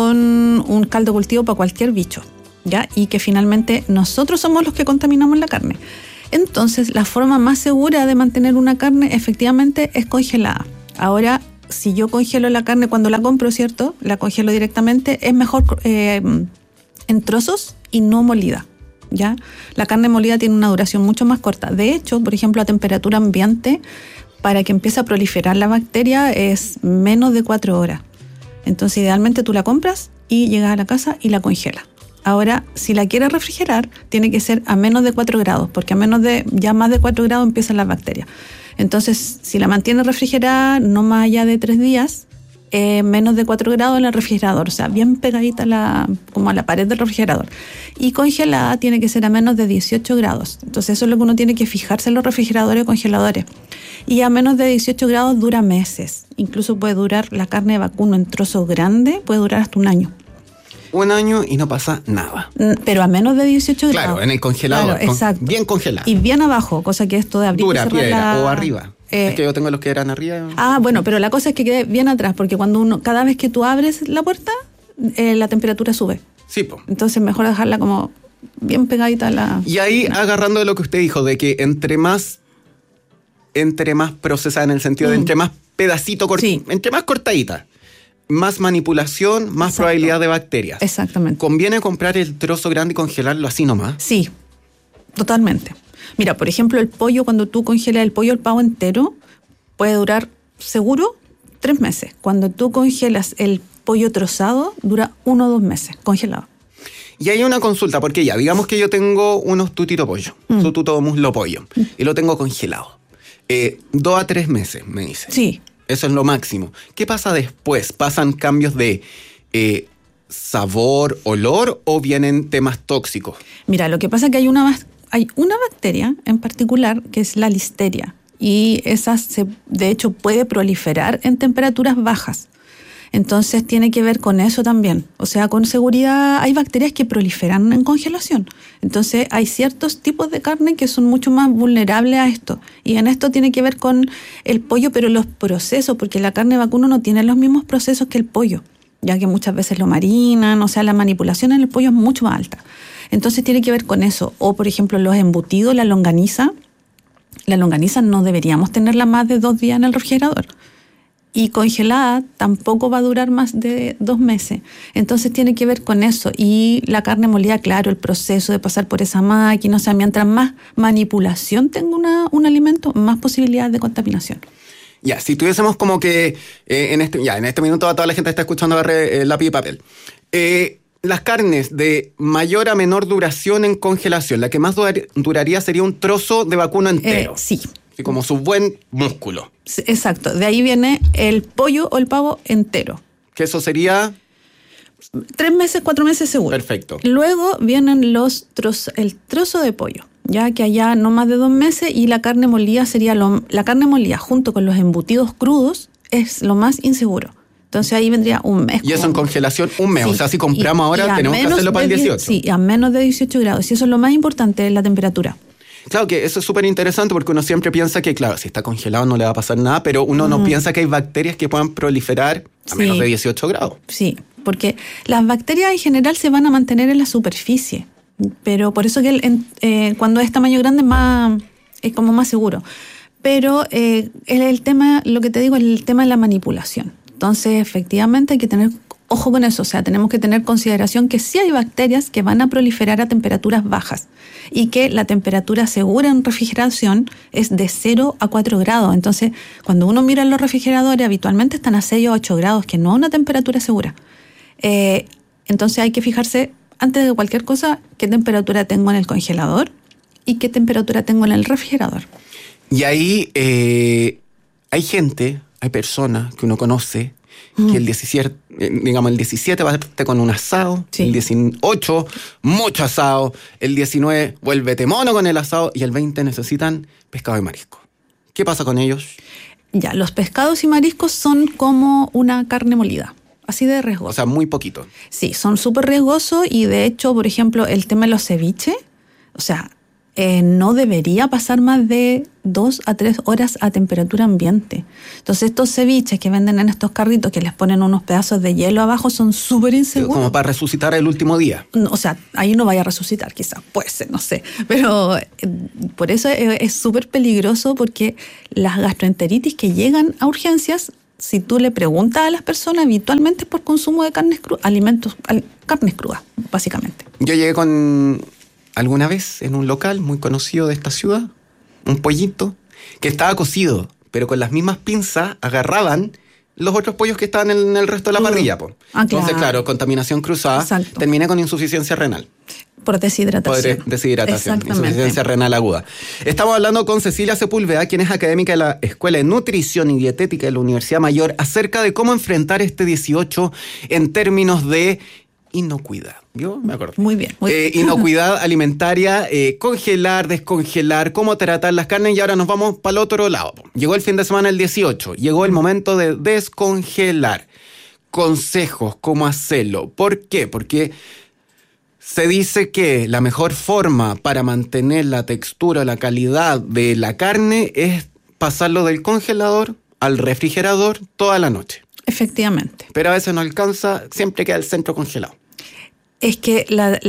son un caldo cultivo para cualquier bicho, ¿ya? Y que finalmente nosotros somos los que contaminamos la carne. Entonces, la forma más segura de mantener una carne efectivamente es congelada. Ahora, si yo congelo la carne cuando la compro, ¿cierto? La congelo directamente, es mejor en trozos y no molida, ¿ya? La carne molida tiene una duración mucho más corta. De hecho, por ejemplo, a temperatura ambiente, para que empiece a proliferar la bacteria es menos de 4 horas. Entonces, idealmente tú la compras y llegas a la casa y la congelas. Ahora, si la quieres refrigerar, tiene que ser a menos de 4 grados, porque ya más de 4 grados empiezan las bacterias. Entonces, si la mantienes refrigerada no más allá de 3 días, menos de 4 grados en el refrigerador, o sea, bien pegadita como a la pared del refrigerador. Y congelada tiene que ser a menos de 18 grados. Entonces, eso es lo que uno tiene que fijarse en los refrigeradores o congeladores. Y a menos de 18 grados dura meses. Incluso puede durar la carne de vacuno en trozos grandes, puede durar hasta 1 año. 1 año y no pasa nada. Pero a menos de 18 grados. Claro, en el congelador. Claro, exacto. Bien congelado. Y bien abajo, cosa que esto de abrir dura piedra o arriba. Es que yo tengo los que eran arriba. Bueno, pero la cosa es que quede bien atrás, porque cada vez que tú abres la puerta, la temperatura sube. Sí, po. Entonces mejor dejarla como bien pegadita a la... Y ahí, agarrando de lo que usted dijo, de que entre más procesada, en el sentido de entre más pedacito, entre más cortadita, más manipulación, más probabilidad de bacterias. Exactamente. ¿Conviene comprar el trozo grande y congelarlo así nomás? Sí, totalmente. Mira, por ejemplo, el pollo, cuando tú congelas el pollo, el pavo entero, puede durar seguro 3 meses. Cuando tú congelas el pollo trozado, dura 1 o 2 meses congelado. Y hay una consulta, porque ya, digamos que yo tengo unos tutito pollo, tututo muslo pollo, y lo tengo congelado. 2 a 3 meses, me dice. Sí. Eso es lo máximo. ¿Qué pasa después? ¿Pasan cambios de sabor, olor o vienen temas tóxicos? Mira, lo que pasa es que hay una bacteria en particular que es la listeria y esa de hecho puede proliferar en temperaturas bajas. Entonces tiene que ver con eso también. O sea, con seguridad hay bacterias que proliferan en congelación. Entonces hay ciertos tipos de carne que son mucho más vulnerables a esto. Y en esto tiene que ver con el pollo, pero los procesos, porque la carne de vacuno no tiene los mismos procesos que el pollo, ya que muchas veces lo marinan, o sea, la manipulación en el pollo es mucho más alta. Entonces tiene que ver con eso. O, por ejemplo, los embutidos, la longaniza no deberíamos tenerla más de 2 días en el refrigerador. Y congelada tampoco va a durar más de 2 meses. Entonces tiene que ver con eso. Y la carne molida, claro, el proceso de pasar por esa máquina, o sea, mientras más manipulación tenga un alimento, más posibilidades de contaminación. Ya, si tuviésemos como que en este minuto toda la gente está escuchando agarre lápiz y papel. Las carnes de mayor a menor duración en congelación, la que más duraría sería un trozo de vacuno entero. Sí. Y como su buen músculo. Exacto, de ahí viene el pollo o el pavo entero. Que eso sería... 3 meses, 4 meses seguro. Perfecto. Luego vienen el trozo de pollo, ya que allá no más de 2 meses, y la carne molida sería la carne molida junto con los embutidos crudos es lo más inseguro. Entonces ahí vendría 1 mes. Y eso en congelación 1 mes. Sí. O sea, si compramos ahora tenemos que hacerlo para el 18. Sí, a menos de 18 grados. Y eso es lo más importante, es la temperatura. Claro que eso es súper interesante porque uno siempre piensa que, claro, si está congelado no le va a pasar nada, pero uno no piensa que hay bacterias que puedan proliferar a menos de 18 grados. Sí, porque las bacterias en general se van a mantener en la superficie, pero por eso que cuando es tamaño grande es como más seguro. Pero el tema, lo que te digo, es el tema de la manipulación. Entonces, efectivamente, hay que tener ojo con eso, o sea, tenemos que tener consideración que sí hay bacterias que van a proliferar a temperaturas bajas y que la temperatura segura en refrigeración es de 0 a 4 grados. Entonces, cuando uno mira en los refrigeradores, habitualmente están a 6 o 8 grados, que no es una temperatura segura. Entonces hay que fijarse, antes de cualquier cosa, qué temperatura tengo en el congelador y qué temperatura tengo en el refrigerador. Y ahí hay personas que uno conoce que el 17, el 17 va a estar con un asado, sí. El 18, mucho asado, el 19, vuélvete mono con el asado, y el 20 necesitan pescado y marisco. ¿Qué pasa con ellos? Ya, los pescados y mariscos son como una carne molida, así de riesgoso. O sea, muy poquito. Sí, son súper riesgosos, y de hecho, por ejemplo, el tema de los ceviches, o sea, no debería pasar más de 2 a 3 horas a temperatura ambiente. Entonces estos ceviches que venden en estos carritos que les ponen unos pedazos de hielo abajo son súper inseguros. Como para resucitar el último día. O sea, ahí no vaya a resucitar quizás, puede ser, no sé. Pero por eso es súper peligroso, porque las gastroenteritis que llegan a urgencias, si tú le preguntas a las personas, habitualmente es por consumo de carnes crudas, carnes crudas, básicamente. Yo llegué con... alguna vez en un local muy conocido de esta ciudad, un pollito que estaba cocido, pero con las mismas pinzas agarraban los otros pollos que estaban en el resto de la parrilla. Entonces, claro, contaminación cruzada. Exacto. Terminé con insuficiencia renal. Por deshidratación. Insuficiencia renal aguda. Estamos hablando con Cecilia Sepúlveda, quien es académica de la Escuela de Nutrición y Dietética de la Universidad Mayor, acerca de cómo enfrentar este 18 en términos de inocuidad. Yo me acuerdo. Muy bien. Inocuidad alimentaria, congelar, descongelar, cómo tratar las carnes, y ahora nos vamos para el otro lado. Llegó el fin de semana el 18, llegó el momento de descongelar. Consejos, cómo hacerlo. ¿Por qué? Porque se dice que la mejor forma para mantener la textura, la calidad de la carne es pasarlo del congelador al refrigerador toda la noche. Efectivamente. Pero a veces no alcanza, siempre queda el centro congelado. Es que,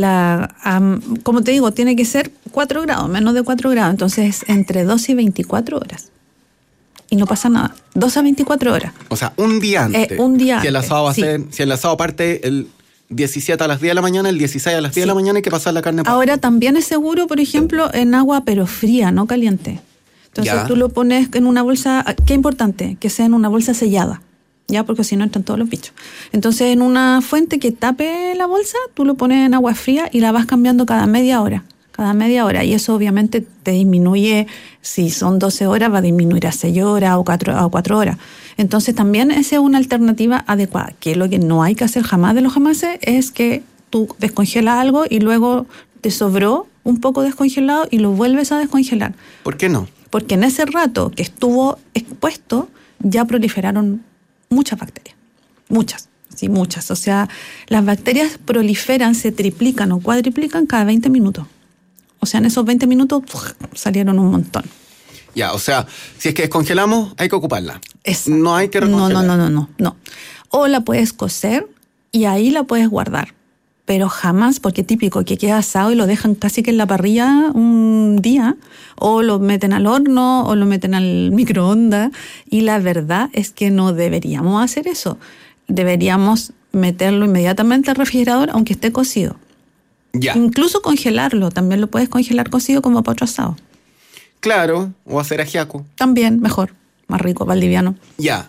como te digo, tiene que ser 4 grados, menos de 4 grados. Entonces, entre 12 y 24 horas. Y no pasa nada. 2 a 24 horas. O sea, un día antes. Un día antes. Si el asado parte el 17 a las 10 de la mañana, el 16 a las 10 de la mañana hay que pasar la carne. Ahora también es seguro, por ejemplo, en agua, pero fría, no caliente. Entonces tú lo pones en una bolsa. ¿Qué importante? Que sea en una bolsa sellada. Ya, porque si no entran todos los bichos. Entonces, en una fuente que tape la bolsa, tú lo pones en agua fría y la vas cambiando cada media hora. Y eso obviamente te disminuye, si son 12 horas, va a disminuir a 6 horas o 4 horas. Entonces, también esa es una alternativa adecuada. Que lo que no hay que hacer jamás de los jamases es que tú descongelas algo y luego te sobró un poco descongelado y lo vuelves a descongelar. ¿Por qué no? Porque en ese rato que estuvo expuesto, ya proliferaron muchas bacterias, muchas. O sea, las bacterias proliferan, se triplican o cuadriplican cada 20 minutos. O sea, en esos 20 minutos salieron un montón. Ya, o sea, si es que descongelamos, hay que ocuparla. Exacto. No hay que recongelar. No. O la puedes cocer y ahí la puedes guardar. Pero jamás, porque típico que queda asado y lo dejan casi que en la parrilla un día, o lo meten al horno, o lo meten al microondas, y la verdad es que no deberíamos hacer eso. Deberíamos meterlo inmediatamente al refrigerador, aunque esté cocido. Ya. Incluso congelarlo, también lo puedes congelar cocido como para otro asado. Claro, o hacer ajiaco. También, mejor, más rico, valdiviano. Ya.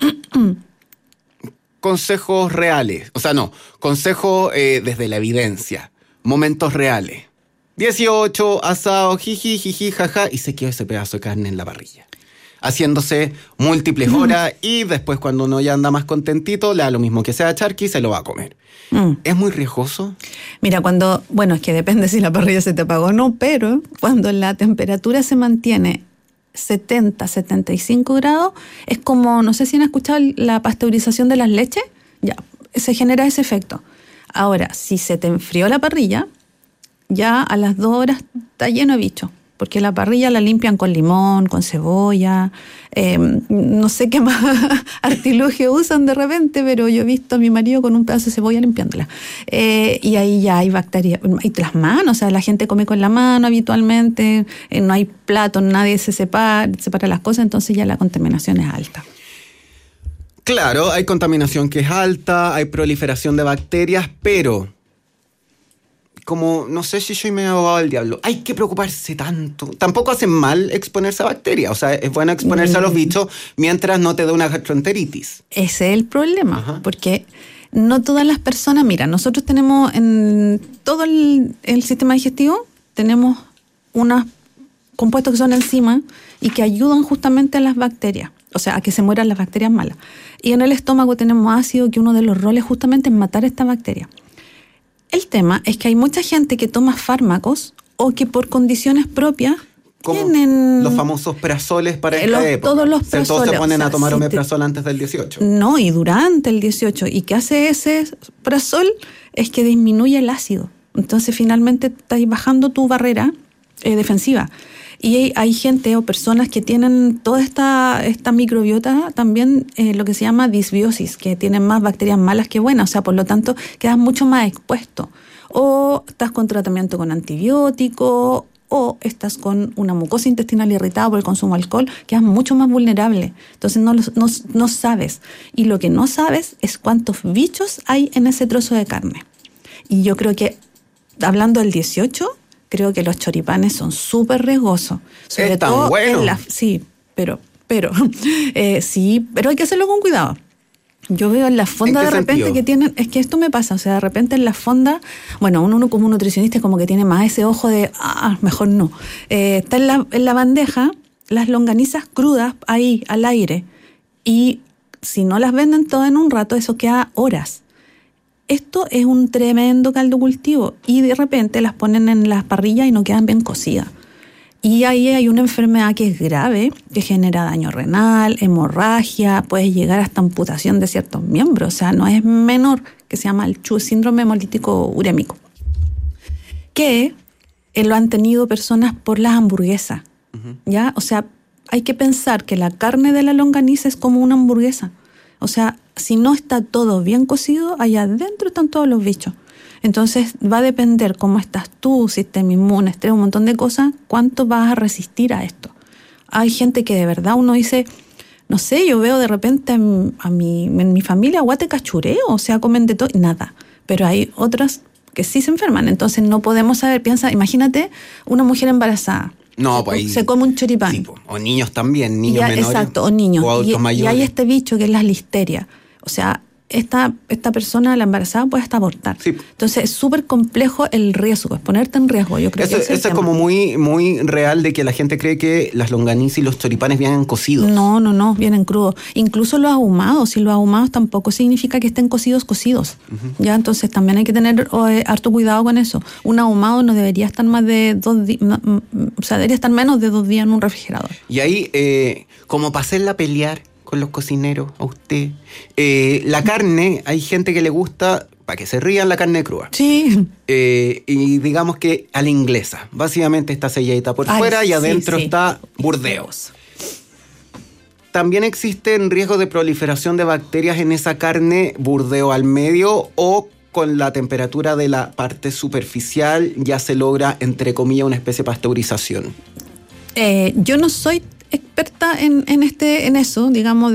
Consejos reales, consejos desde la evidencia, momentos reales. 18, asado, jiji, jaja, y se quedó ese pedazo de carne en la parrilla, haciéndose múltiples horas, y después cuando uno ya anda más contentito, le da lo mismo que sea charqui, se lo va a comer. ¿Es muy riesgoso? Mira, es que depende si la parrilla se te apagó o no, pero cuando la temperatura se mantiene 70, 75 grados, es como, no sé si han escuchado la pasteurización de las leches, ya, se genera ese efecto. Ahora, si se te enfrió la parrilla, ya a las 2 horas está lleno de bichos, porque la parrilla la limpian con limón, con cebolla, no sé qué más artilugio usan de repente, pero yo he visto a mi marido con un pedazo de cebolla limpiándola. Y ahí ya hay bacterias, y las manos, o sea, la gente come con la mano habitualmente, no hay plato, nadie separa las cosas, entonces ya la contaminación es alta. Claro, hay contaminación que es alta, hay proliferación de bacterias, pero como no sé si soy medio abogado del diablo, hay que preocuparse tanto. Tampoco hace mal exponerse a bacterias, o sea, es bueno exponerse a los bichos mientras no te dé una gastroenteritis. Ese es el problema, porque no todas las personas, mira, nosotros tenemos en todo el sistema digestivo, tenemos unos compuestos que son enzimas y que ayudan justamente a las bacterias, o sea, a que se mueran las bacterias malas. Y en el estómago tenemos ácido, que uno de los roles justamente es matar esta bacteria. El tema es que hay mucha gente que toma fármacos o que por condiciones propias como tienen los famosos prazoles para esta época. Todos los prazoles. Entonces se ponen a tomar omeprazol antes del 18. No, y durante el 18. ¿Y qué hace ese prazol? Es que disminuye el ácido. Entonces finalmente estás bajando tu barrera defensiva. Y hay gente o personas que tienen toda esta microbiota también lo que se llama disbiosis, que tienen más bacterias malas que buenas, o sea, por lo tanto quedas mucho más expuesto. O estás con tratamiento con antibiótico, o estás con una mucosa intestinal irritada por el consumo de alcohol, quedas mucho más vulnerable. Entonces no sabes. Y lo que no sabes es cuántos bichos hay en ese trozo de carne. Y yo creo que, hablando del 18... creo que los choripanes son súper riesgosos. Sobre todo bueno. Sí, pero hay que hacerlo con cuidado. Yo veo en la fonda de repente sentido? Que tienen, es que esto me pasa, o sea, de repente en la fonda, bueno, uno como nutricionista como que tiene más ese ojo de, mejor no. Está en la bandeja las longanizas crudas ahí, al aire, y si no las venden todas en un rato, eso queda horas. Esto es un tremendo caldo cultivo y de repente las ponen en las parrillas y no quedan bien cocidas. Y ahí hay una enfermedad que es grave, que genera daño renal, hemorragia, puede llegar hasta amputación de ciertos miembros. O sea, no es menor, que se llama el síndrome hemolítico urémico. Que lo han tenido personas por las hamburguesas. ¿Ya? O sea, hay que pensar que la carne de la longaniza es como una hamburguesa. O sea, si no está todo bien cocido, allá adentro están todos los bichos. Entonces va a depender cómo estás tú, sistema inmune, estrés, un montón de cosas, cuánto vas a resistir a esto. Hay gente que de verdad uno dice, no sé, yo veo de repente en mi familia guate cachureo, o sea, comen de todo, nada. Pero hay otras que sí se enferman, entonces no podemos saber, imagínate una mujer embarazada. No, pues se come un choripán. Sí, o niños también, niños menores. Exacto, o niños. O adultos mayores. Y hay este bicho que es la listeria. O sea, esta persona, la embarazada, puede hasta abortar. Sí. Entonces es súper complejo el riesgo, es ponerte en riesgo. Yo creo que eso es como muy, muy real de que la gente cree que las longanizas y los choripanes vienen cocidos. No, vienen crudos. Incluso los ahumados, si los ahumados tampoco significa que estén cocidos. Ya, entonces también hay que tener harto cuidado con eso. Un ahumado no debería estar más de 2 días, o sea, debería estar menos de 2 días en un refrigerador. Y ahí, como para hacerla pelear con los cocineros, a usted. La carne, hay gente que le gusta, para que se rían, la carne cruda. Sí. Y digamos que a la inglesa. Básicamente está selladita por fuera y adentro está burdeos. También existen riesgos de proliferación de bacterias en esa carne, burdeo al medio, o con la temperatura de la parte superficial ya se logra, entre comillas, una especie de pasteurización. Yo no soy experta en eso, digamos,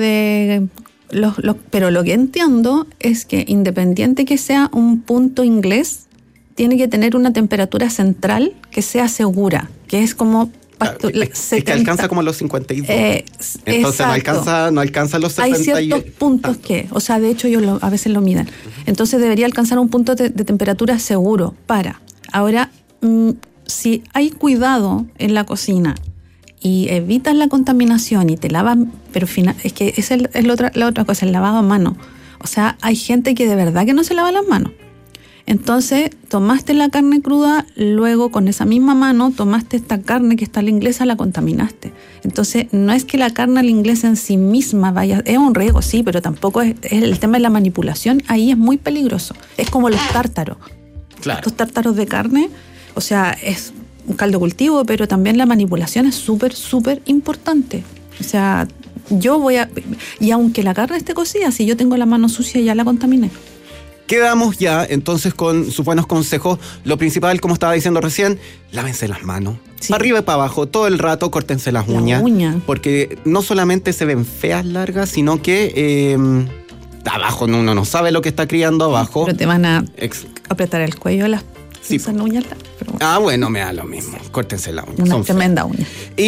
pero lo que entiendo es que independiente que sea un punto inglés, tiene que tener una temperatura central que sea segura, que es como es que alcanza como los 52. Entonces no alcanza los 70. Hay ciertos puntos que, o sea, de hecho ellos a veces lo miden. Entonces debería alcanzar un punto de temperatura seguro para. Ahora, si hay cuidado en la cocina y evitas la contaminación y te lavas, pero es que esa es la otra cosa, el lavado a mano. O sea, hay gente que de verdad que no se lava las manos. Entonces, tomaste la carne cruda, luego con esa misma mano tomaste esta carne que está a la inglesa, la contaminaste. Entonces, no es que la carne a la inglesa en sí misma vaya, es un riesgo, sí, pero tampoco es el tema de la manipulación, ahí es muy peligroso. Es como los tártaros. Claro. Estos tártaros de carne, o sea, es un caldo cultivo, pero también la manipulación es súper, súper importante. O sea, y aunque la carne esté cocida, si yo tengo la mano sucia ya la contaminé. Quedamos ya entonces con sus buenos consejos. Lo principal, como estaba diciendo recién, lávense las manos. Sí. Para arriba y para abajo, todo el rato, córtense las uñas. Porque no solamente se ven feas largas, sino que abajo uno no sabe lo que está criando abajo. Pero te van a apretar el cuello las uñas. Pero... bueno, me da lo mismo. Córtense la uña. Una tremenda uña.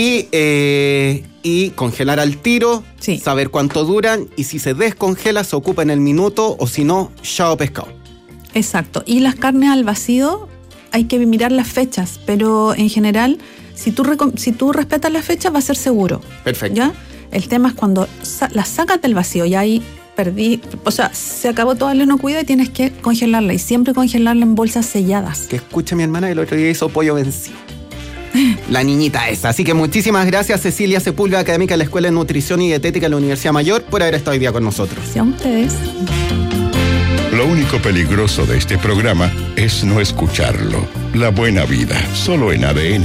Y congelar al tiro, saber cuánto duran, y si se descongela se ocupa en el minuto, o si no, chao pescado. Exacto. Y las carnes al vacío hay que mirar las fechas, pero en general, si tú respetas las fechas, va a ser seguro. Perfecto. ¿Ya? El tema es cuando las sacas del vacío y ahí se acabó toda la inocuidad y tienes que congelarla, y siempre congelarla en bolsas selladas. Que escuche mi hermana, el otro día hizo pollo vencido. La niñita esa. Así que muchísimas gracias, Cecilia Sepúlveda, académica de la Escuela de Nutrición y Dietética de la Universidad Mayor, por haber estado hoy día con nosotros. Sí, a ustedes. Lo único peligroso de este programa es no escucharlo. La buena vida, solo en ADN.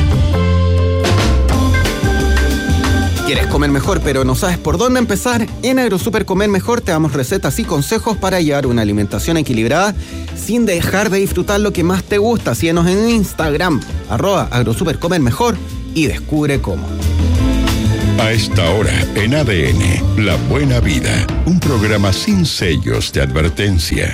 ¿Quieres comer mejor pero no sabes por dónde empezar? En AgroSuper Comer Mejor te damos recetas y consejos para llevar una alimentación equilibrada sin dejar de disfrutar lo que más te gusta. Síguenos en Instagram, @AgroSuperComerMejor, y descubre cómo. A esta hora, en ADN, La Buena Vida, un programa sin sellos de advertencia.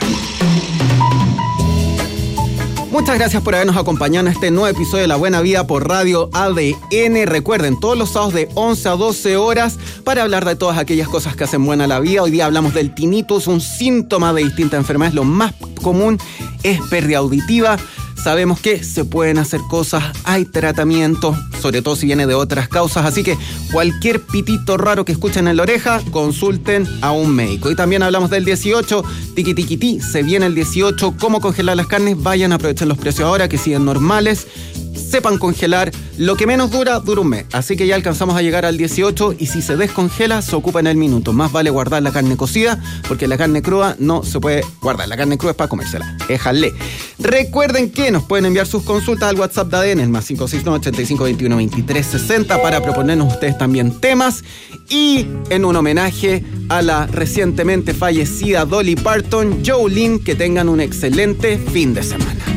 Muchas gracias por habernos acompañado en este nuevo episodio de La Buena Vida por Radio ADN. Recuerden, todos los sábados de 11 a 12 horas para hablar de todas aquellas cosas que hacen buena la vida. Hoy día hablamos del tinnitus, un síntoma de distintas enfermedades. Lo más común es pérdida auditiva. Sabemos que se pueden hacer cosas, hay tratamientos, sobre todo si viene de otras causas. Así que cualquier pitito raro que escuchen en la oreja, consulten a un médico. Y también hablamos del 18, tiquitiquití, se viene el 18, cómo congelar las carnes. Vayan a aprovechar los precios ahora que siguen normales. Sepan congelar, lo que menos dura un mes. Así que ya alcanzamos a llegar al 18, y si se descongela se ocupa en el minuto. Más vale guardar la carne cocida, porque la carne cruda no se puede guardar. La carne cruda es para comérsela. Éjale. Recuerden que nos pueden enviar sus consultas al WhatsApp de ADN, el más 569-8521-2360, para proponernos ustedes también temas. Y en un homenaje a la recientemente fallecida Dolly Parton, Jolene, que tengan un excelente fin de semana.